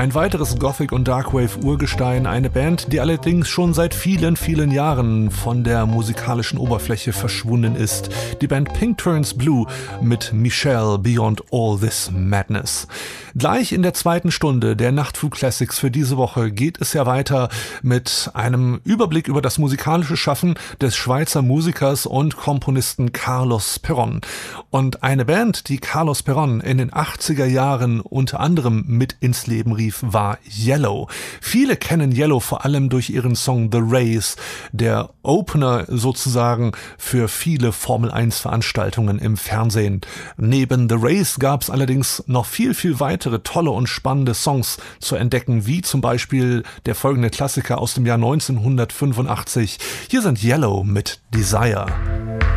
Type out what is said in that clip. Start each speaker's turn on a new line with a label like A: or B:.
A: Ein weiteres Gothic- und Darkwave-Urgestein, eine Band, die allerdings schon seit vielen, vielen Jahren von der musikalischen Oberfläche verschwunden ist. Die Band Pink Turns Blue mit Michelle Beyond All This Madness. Gleich in der zweiten Stunde der Nachtflug Classics für diese Woche geht es ja weiter mit einem Überblick über das musikalische Schaffen des Schweizer Musikers und Komponisten Carlos Perón. Und eine Band, die Carlos Perón in den 80er Jahren unter anderem mit ins Leben rief, war Yellow. Viele kennen Yellow vor allem durch ihren Song The Race, der Opener sozusagen für viele Formel-1-Veranstaltungen im Fernsehen. Neben The Race gab es allerdings noch viel, viel weitere tolle und spannende Songs zu entdecken, wie zum Beispiel der folgende Klassiker aus dem Jahr 1985. Hier sind Yellow mit Desire.